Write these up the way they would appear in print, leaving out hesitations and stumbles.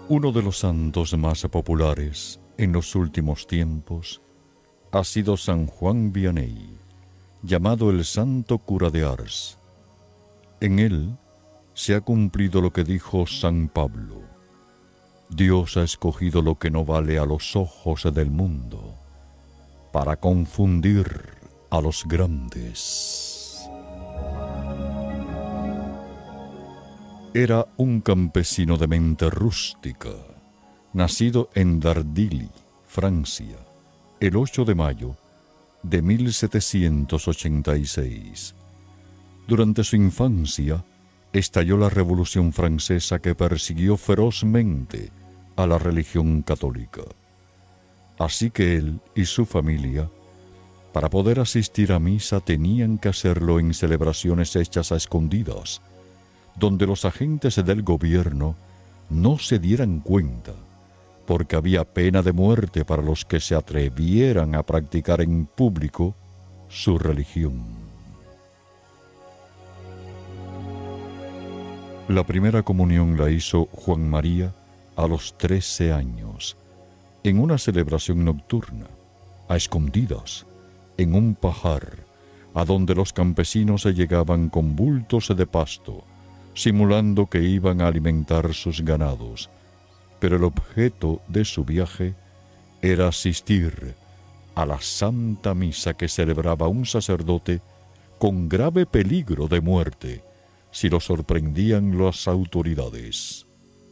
Uno de los santos más populares en los últimos tiempos ha sido San Juan Vianney, llamado el Santo Cura de Ars. En él se ha cumplido lo que dijo San Pablo: Dios ha escogido lo que no vale a los ojos del mundo para confundir a los grandes. Era un campesino de mente rústica, nacido en Dardilly, Francia, el 8 de mayo de 1786. Durante su infancia estalló la Revolución Francesa, que persiguió ferozmente a la religión católica. Así que él y su familia, para poder asistir a misa, tenían que hacerlo en celebraciones hechas a escondidas, donde los agentes del gobierno no se dieran cuenta, porque había pena de muerte para los que se atrevieran a practicar en público su religión. La primera comunión la hizo Juan María a los 13 años, en una celebración nocturna, a escondidas, en un pajar, a donde los campesinos se llegaban con bultos de pasto, simulando que iban a alimentar sus ganados, pero el objeto de su viaje era asistir a la Santa Misa que celebraba un sacerdote con grave peligro de muerte si lo sorprendían las autoridades.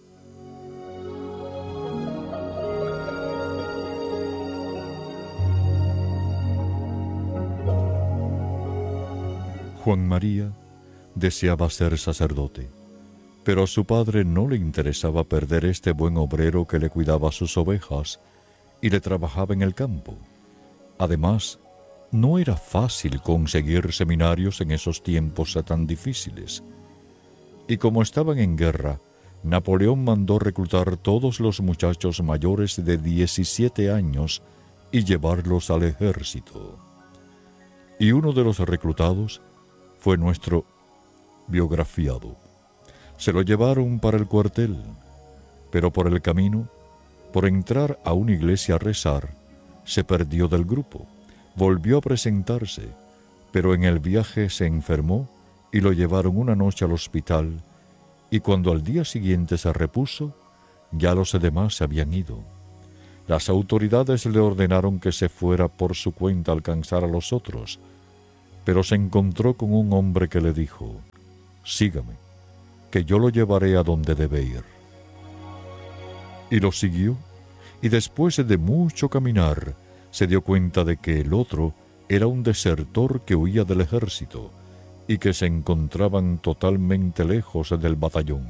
Juan María deseaba ser sacerdote, pero a su padre no le interesaba perder este buen obrero que le cuidaba sus ovejas y le trabajaba en el campo. Además, no era fácil conseguir seminarios en esos tiempos tan difíciles. Y como estaban en guerra, Napoleón mandó reclutar todos los muchachos mayores de 17 años y llevarlos al ejército. Y uno de los reclutados fue nuestro biografiado. Se lo llevaron para el cuartel, pero por el camino, por entrar a una iglesia a rezar, se perdió del grupo. Volvió a presentarse, pero en el viaje se enfermó y lo llevaron una noche al hospital, y cuando al día siguiente se repuso, ya los demás se habían ido. Las autoridades le ordenaron que se fuera por su cuenta a alcanzar a los otros, pero se encontró con un hombre que le dijo: «Sígame, que yo lo llevaré a donde debe ir». Y lo siguió, y después de mucho caminar, se dio cuenta de que el otro era un desertor que huía del ejército y que se encontraban totalmente lejos del batallón.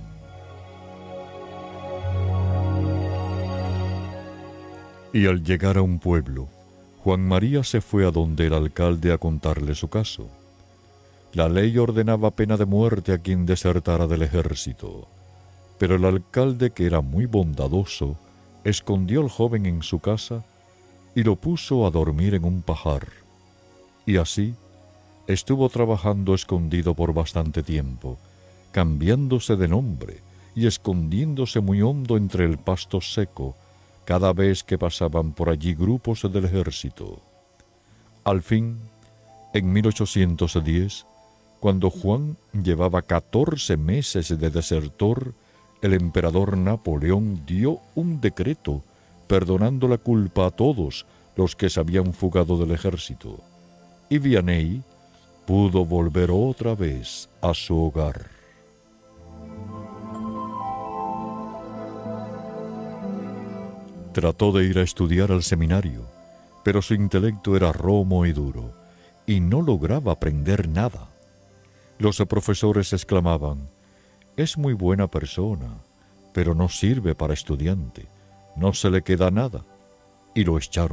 Y al llegar a un pueblo, Juan María se fue a donde el alcalde a contarle su caso. La ley ordenaba pena de muerte a quien desertara del ejército, pero el alcalde, que era muy bondadoso, escondió al joven en su casa y lo puso a dormir en un pajar. Y así estuvo trabajando escondido por bastante tiempo, cambiándose de nombre y escondiéndose muy hondo entre el pasto seco cada vez que pasaban por allí grupos del ejército. Al fin, en 1810, cuando Juan llevaba 14 meses de desertor, el emperador Napoleón dio un decreto perdonando la culpa a todos los que se habían fugado del ejército, y Vianney pudo volver otra vez a su hogar. Trató de ir a estudiar al seminario, pero su intelecto era romo y duro, y no lograba aprender nada. Los profesores exclamaban: «Es muy buena persona, pero no sirve para estudiante, no se le queda nada», y lo echaron.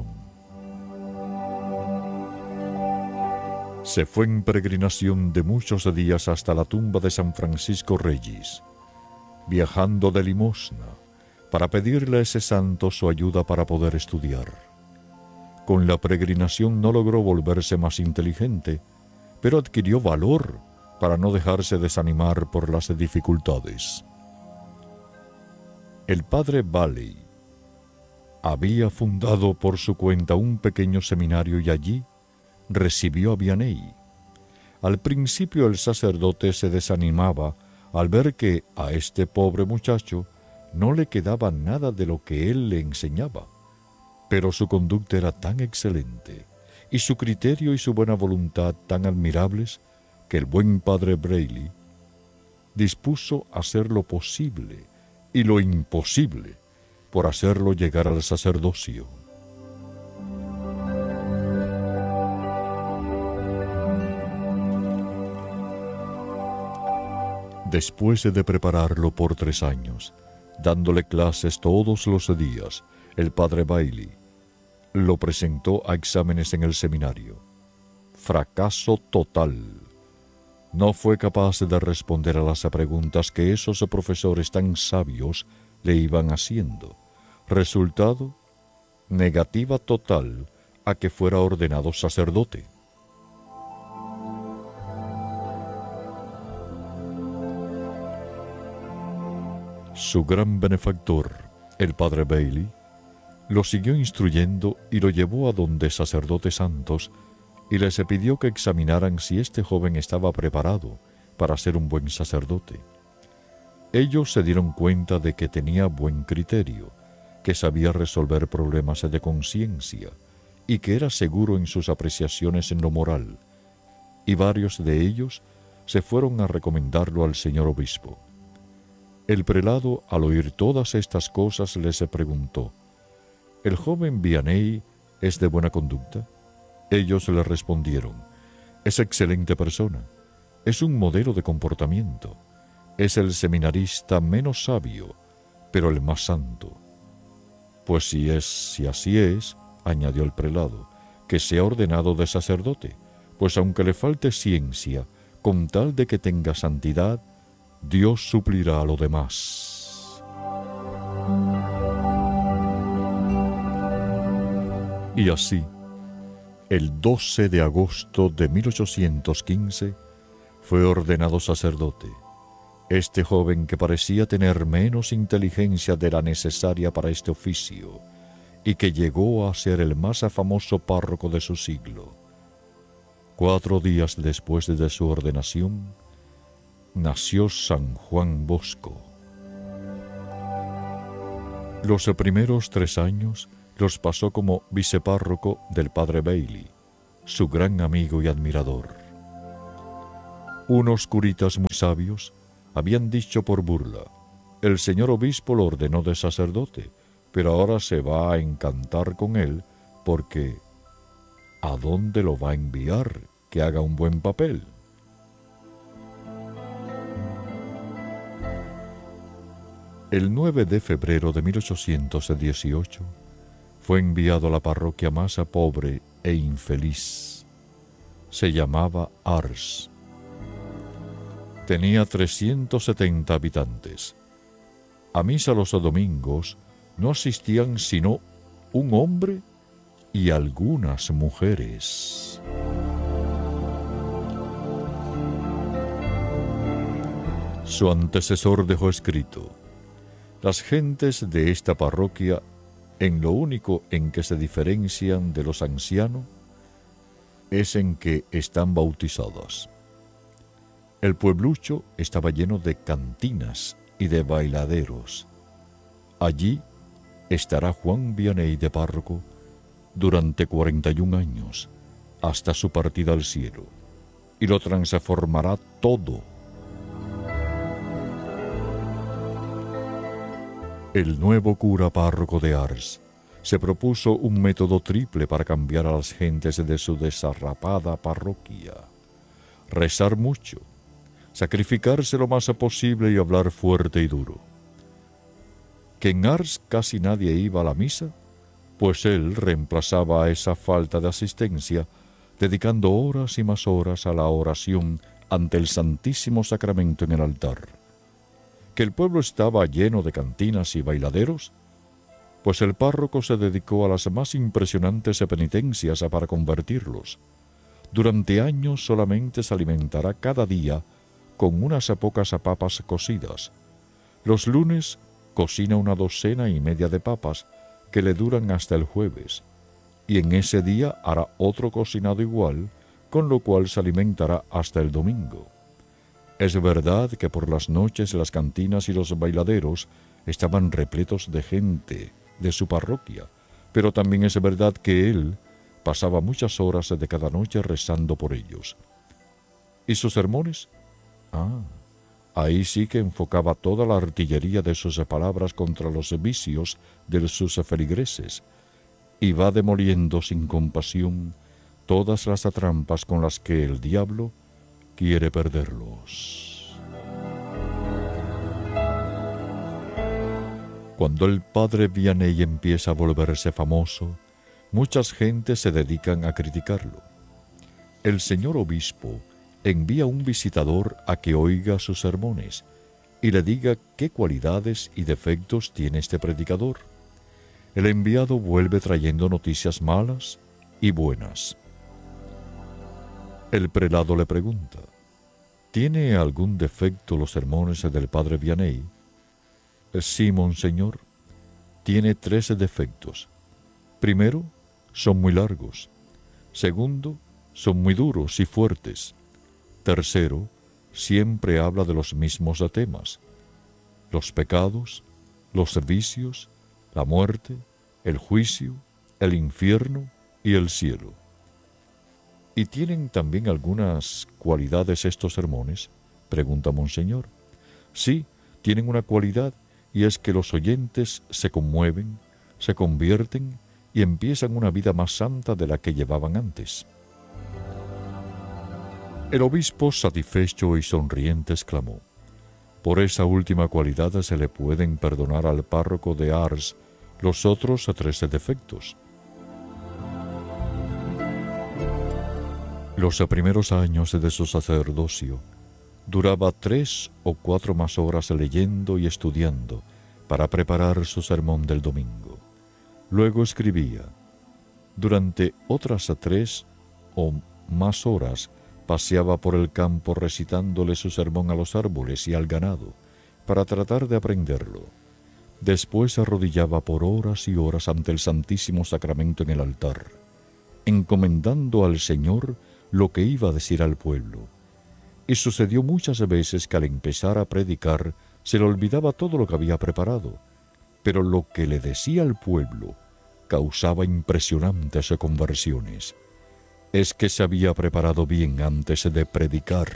Se fue en peregrinación de muchos días hasta la tumba de San Francisco Regis, viajando de limosna para pedirle a ese santo su ayuda para poder estudiar. Con la peregrinación no logró volverse más inteligente, pero adquirió valor para no dejarse desanimar por las dificultades. El padre Bailey había fundado por su cuenta un pequeño seminario y allí recibió a Vianney. Al principio el sacerdote se desanimaba al ver que a este pobre muchacho no le quedaba nada de lo que él le enseñaba, pero su conducta era tan excelente y su criterio y su buena voluntad tan admirables que el buen padre Bailey dispuso hacer lo posible y lo imposible por hacerlo llegar al sacerdocio. Después de prepararlo por 3 años, dándole clases todos los días, el padre Bailey lo presentó a exámenes en el seminario. Fracaso total. No fue capaz de responder a las preguntas que esos profesores tan sabios le iban haciendo. Resultado, negativa total a que fuera ordenado sacerdote. Su gran benefactor, el padre Bailey, lo siguió instruyendo y lo llevó a donde sacerdotes santos y les pidió que examinaran si este joven estaba preparado para ser un buen sacerdote. Ellos se dieron cuenta de que tenía buen criterio, que sabía resolver problemas de conciencia y que era seguro en sus apreciaciones en lo moral, y varios de ellos se fueron a recomendarlo al señor obispo. El prelado, al oír todas estas cosas, les preguntó: ¿el joven Vianney es de buena conducta? Ellos le respondieron: es excelente persona, es un modelo de comportamiento, es el seminarista menos sabio, pero el más santo. Pues si así es, añadió el prelado, que sea ordenado de sacerdote, pues aunque le falte ciencia, con tal de que tenga santidad, Dios suplirá lo demás. Y así, el 12 de agosto de 1815, fue ordenado sacerdote. Este joven, que parecía tener menos inteligencia de la necesaria para este oficio, y que llegó a ser el más famoso párroco de su siglo. 4 días después de su ordenación, nació San Juan Bosco. Los primeros 3 años los pasó como vicepárroco del padre Bailey, su gran amigo y admirador. Unos curitas muy sabios habían dicho por burla: el señor obispo lo ordenó de sacerdote, pero ahora se va a encantar con él porque ¿a dónde lo va a enviar que haga un buen papel? El 9 de febrero de 1818 fue enviado a la parroquia más pobre e infeliz. Se llamaba Ars. Tenía 370 habitantes. A misa los domingos no asistían sino un hombre y algunas mujeres. Su antecesor dejó escrito: las gentes de esta parroquia, en lo único en que se diferencian de los ancianos, es en que están bautizadas. El pueblucho estaba lleno de cantinas y de bailaderos. Allí estará Juan Vianney de párroco durante 41 años, hasta su partida al cielo, y lo transformará todo. El nuevo cura párroco de Ars se propuso un método triple para cambiar a las gentes de su desarrapada parroquia: rezar mucho, sacrificarse lo más posible y hablar fuerte y duro. Que en Ars casi nadie iba a la misa, pues él reemplazaba a esa falta de asistencia dedicando horas y más horas a la oración ante el Santísimo Sacramento en el altar. Que el pueblo estaba lleno de cantinas y bailaderos, pues el párroco se dedicó a las más impresionantes penitencias para convertirlos. Durante años solamente se alimentará cada día con unas pocas papas cocidas. Los lunes cocina una 12 de papas que le duran hasta el jueves, y en ese día hará otro cocinado igual, con lo cual se alimentará hasta el domingo. Es verdad que por las noches las cantinas y los bailaderos estaban repletos de gente de su parroquia, pero también es verdad que él pasaba muchas horas de cada noche rezando por ellos. ¿Y sus sermones? Ahí sí que enfocaba toda la artillería de sus palabras contra los vicios de sus feligreses, y va demoliendo sin compasión todas las trampas con las que el diablo quiere perderlos. Cuando el padre Vianney empieza a volverse famoso, muchas gentes se dedican a criticarlo. El señor obispo envía un visitador a que oiga sus sermones y le diga qué cualidades y defectos tiene este predicador. El enviado vuelve trayendo noticias malas y buenas. El prelado le pregunta: ¿tiene algún defecto los sermones del padre Vianney? Sí, monseñor, tiene 3 defectos. Primero, son muy largos. Segundo, son muy duros y fuertes. Tercero, siempre habla de los mismos temas: los pecados, los vicios, la muerte, el juicio, el infierno y el cielo. ¿Y tienen también algunas cualidades estos sermones?, pregunta monseñor. Sí, tienen una cualidad, y es que los oyentes se conmueven, se convierten y empiezan una vida más santa de la que llevaban antes. El obispo, satisfecho y sonriente, exclamó: por esa última cualidad se le pueden perdonar al párroco de Ars los otros 13 defectos. Los primeros años de su sacerdocio duraba 3 o 4 más horas leyendo y estudiando para preparar su sermón del domingo. Luego escribía. Durante otras 3 o más horas paseaba por el campo recitándole su sermón a los árboles y al ganado para tratar de aprenderlo. Después se arrodillaba por horas y horas ante el Santísimo Sacramento en el altar, encomendando al Señor lo que iba a decir al pueblo. Y sucedió muchas veces que al empezar a predicar se le olvidaba todo lo que había preparado, pero lo que le decía al pueblo causaba impresionantes conversiones. Es que se había preparado bien antes de predicar.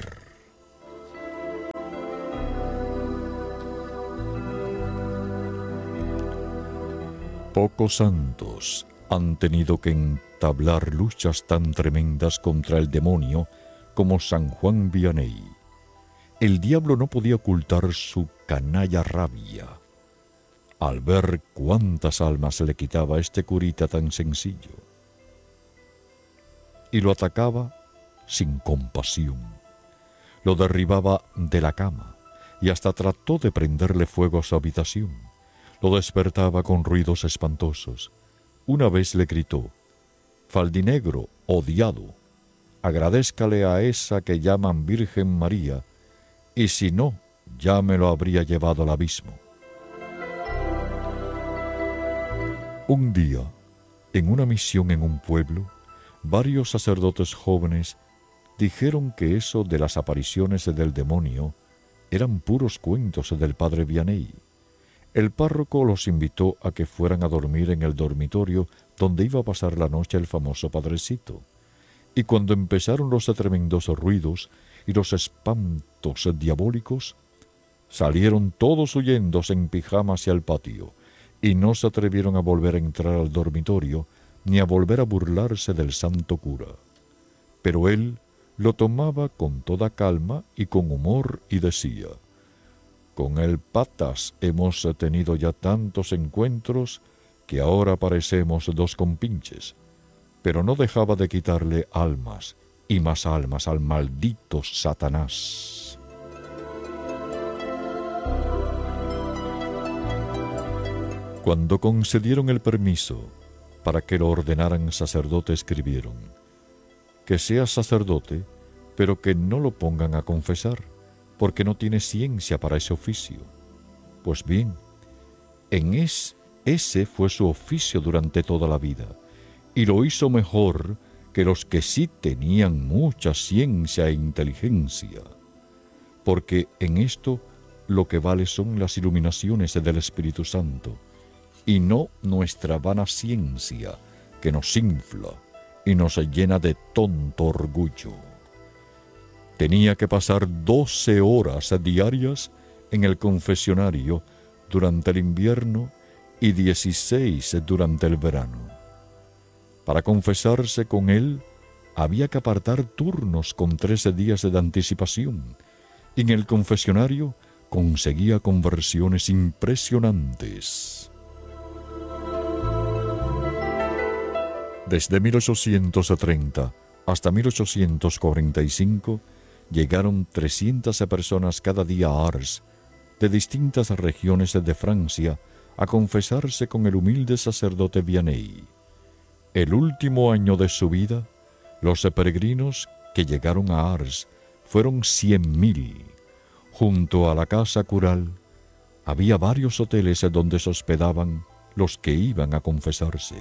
Pocos santos han tenido que entablar luchas tan tremendas contra el demonio como San Juan Vianney. El diablo no podía ocultar su canalla rabia al ver cuántas almas le quitaba este curita tan sencillo, y lo atacaba sin compasión. Lo derribaba de la cama y hasta trató de prenderle fuego a su habitación. Lo despertaba con ruidos espantosos. Una vez le gritó: «Faldinegro, odiado, agradézcale a esa que llaman Virgen María, y si no, ya me lo habría llevado al abismo». Un día, en una misión en un pueblo, varios sacerdotes jóvenes dijeron que eso de las apariciones del demonio eran puros cuentos del padre Vianney. El párroco los invitó a que fueran a dormir en el dormitorio donde iba a pasar la noche el famoso padrecito. Y cuando empezaron los tremendos ruidos y los espantos diabólicos, salieron todos huyendo en pijama hacia el patio, y no se atrevieron a volver a entrar al dormitorio ni a volver a burlarse del santo cura. Pero él lo tomaba con toda calma y con humor y decía: «Con el patas hemos tenido ya tantos encuentros que ahora parecemos 2 compinches», pero no dejaba de quitarle almas y más almas al maldito Satanás. Cuando concedieron el permiso para que lo ordenaran sacerdote, escribieron: «Que sea sacerdote, pero que no lo pongan a confesar, porque no tiene ciencia para ese oficio». Pues bien, Ese fue su oficio durante toda la vida, y lo hizo mejor que los que sí tenían mucha ciencia e inteligencia, porque en esto lo que vale son las iluminaciones del Espíritu Santo, y no nuestra vana ciencia que nos infla y nos llena de tonto orgullo. Tenía que pasar 12 horas diarias en el confesionario durante el invierno y 16 durante el verano. Para confesarse con él había que apartar turnos con 13 días de anticipación, y en el confesionario conseguía conversiones impresionantes. Desde 1830 hasta 1845 llegaron 300 personas cada día a Ars, de distintas regiones de Francia, a confesarse con el humilde sacerdote Vianney. El último año de su vida, los peregrinos que llegaron a Ars fueron 100.000. Junto a la casa cural había varios hoteles donde se hospedaban los que iban a confesarse.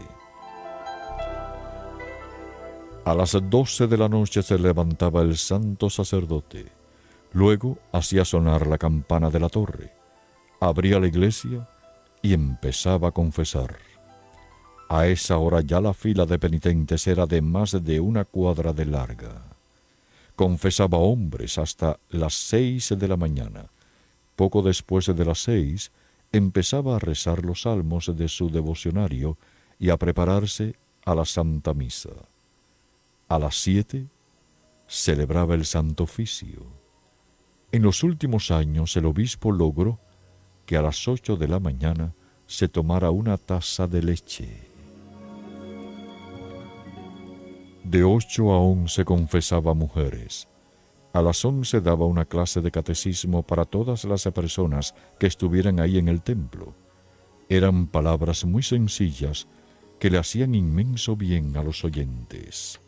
A las 12 de la noche se levantaba el santo sacerdote. Luego hacía sonar la campana de la torre, abría la iglesia y empezaba a confesar. A esa hora ya la fila de penitentes era de más de 1 cuadra de larga. Confesaba hombres hasta las 6 de la mañana. Poco después de las 6, empezaba a rezar los salmos de su devocionario y a prepararse a la Santa Misa. A las 7, celebraba el Santo Oficio. En los últimos años, el obispo logró que a las 8 de la mañana se tomara una taza de leche. De 8 a 11 confesaba mujeres. A las 11 daba una clase de catecismo para todas las personas que estuvieran ahí en el templo. Eran palabras muy sencillas que le hacían inmenso bien a los oyentes.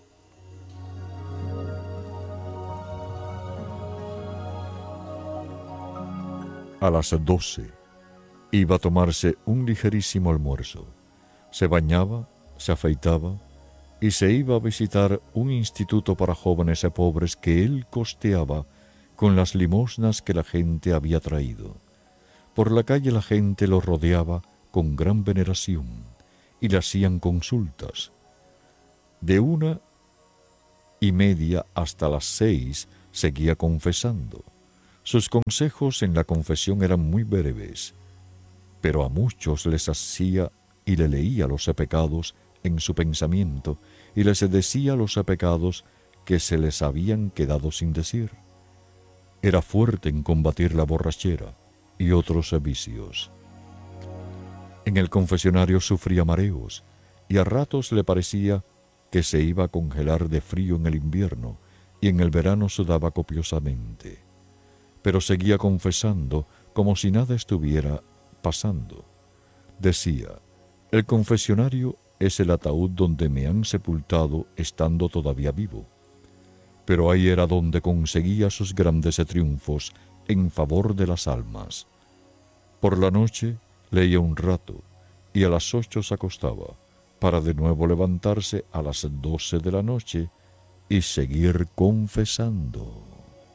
A las 12 iba a tomarse un ligerísimo almuerzo. Se bañaba, se afeitaba y se iba a visitar un instituto para jóvenes pobres que él costeaba con las limosnas que la gente había traído. Por la calle la gente lo rodeaba con gran veneración y le hacían consultas. De 1:30 hasta las 6 seguía confesando. Sus consejos en la confesión eran muy breves, pero a muchos les hacía y le leía los pecados en su pensamiento y les decía los pecados que se les habían quedado sin decir. Era fuerte en combatir la borrachera y otros vicios. En el confesionario sufría mareos y a ratos le parecía que se iba a congelar de frío en el invierno y en el verano sudaba copiosamente. Pero seguía confesando como si nada estuviera pasando. Decía: el confesionario es el ataúd donde me han sepultado estando todavía vivo. Pero ahí era donde conseguía sus grandes triunfos en favor de las almas. Por la noche leía un rato y a las 8 se acostaba, para de nuevo levantarse a las 12 de la noche y seguir confesando.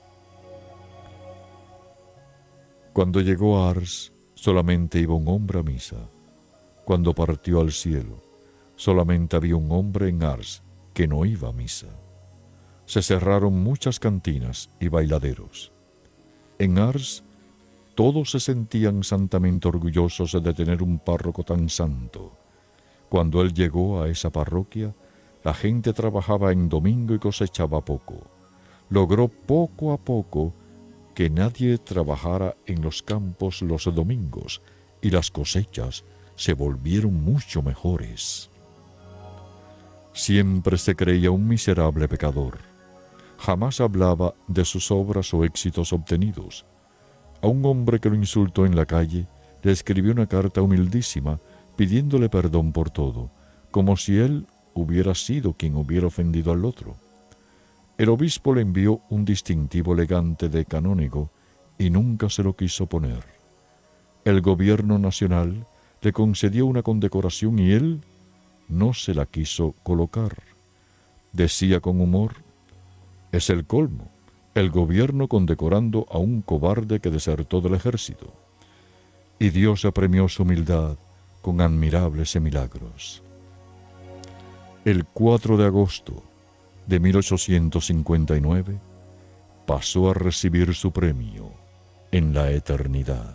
Cuando llegó a Ars, solamente iba un hombre a misa. Cuando partió al cielo, solamente había un hombre en Ars que no iba a misa. Se cerraron muchas cantinas y bailaderos. En Ars, todos se sentían santamente orgullosos de tener un párroco tan santo. Cuando él llegó a esa parroquia, la gente trabajaba en domingo y cosechaba poco. Logró poco a poco que nadie trabajara en los campos los domingos y las cosechas se volvieron mucho mejores. Siempre se creía un miserable pecador. Jamás hablaba de sus obras o éxitos obtenidos. A un hombre que lo insultó en la calle, le escribió una carta humildísima pidiéndole perdón por todo, como si él hubiera sido quien hubiera ofendido al otro. El obispo le envió un distintivo elegante de canónigo y nunca se lo quiso poner. El gobierno nacional le concedió una condecoración y él no se la quiso colocar. Decía con humor: es el colmo, el gobierno condecorando a un cobarde que desertó del ejército. Y Dios apremió su humildad con admirables milagros. El 4 de agosto de 1859 pasó a recibir su premio en la eternidad.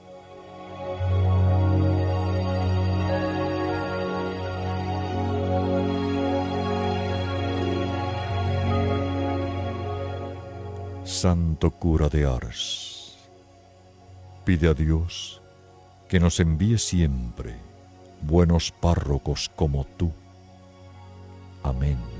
Santo cura de Ars, pide a Dios que nos envíe siempre buenos párrocos como tú. Amén.